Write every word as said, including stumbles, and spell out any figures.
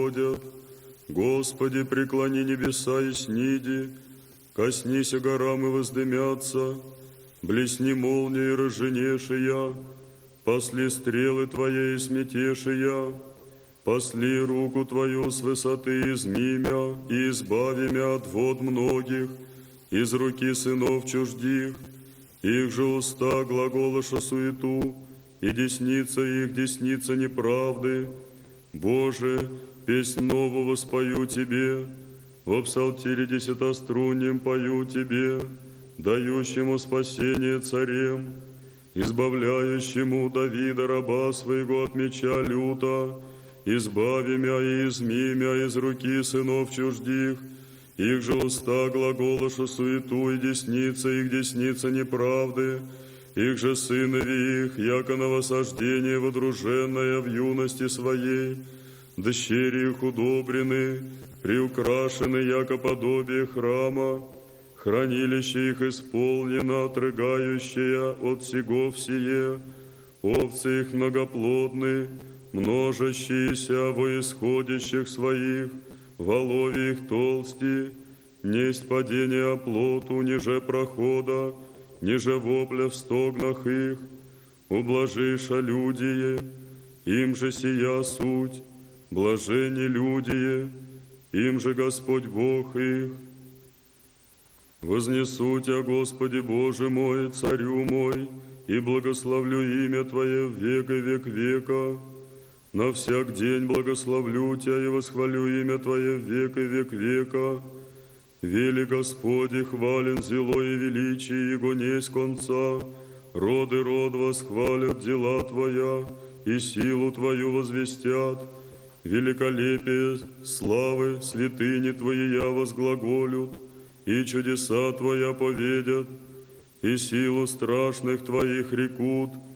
ходят. Господи, преклони небеса и сниди, коснися горам и воздымятся, блесни молнии разженешия, пасли стрелы Твоей сметешия, пасли руку Твою с высоты измимя и избави мя от вод многих, из руки сынов чуждих, их же уста глаголоша суету, и десница их десница неправды. Боже, песнь нового спою Тебе, во псалтире десятоструннем пою Тебе, дающему спасение царем, избавляющему Давида раба своего от меча люта, избави мя и изми мя из руки сынов чуждих, их же уста глаголоша суету, и десница их десница неправды, их же сынови их, яко новосаждение водруженное в юности своей, дщери их удобрены, приукрашены, яко подобие храма, хранилище их исполнено, отрыгающее от сего всее, овцы их многоплодны, множащиеся во исходящих своих, волови их толсти, несть падение оплоту, ниже прохода, ниже вопля в стогнах их, ублажиша людие, им же сия суть, блажени людие, им же Господь Бог их. Вознесу Тебя, Господи Боже мой, Царю мой, и благословлю имя Твое в век и век века. На всяк день благословлю Тебя и восхвалю имя Твое в век и век века. Вели Господи, хвален зело и величие Его несть конца. Роды род восхвалят дела Твоя, и силу Твою возвестят. Великолепие славы святыни Твоя возглаголют, и чудеса Твоя поведят, и силу страшных Твоих рекут,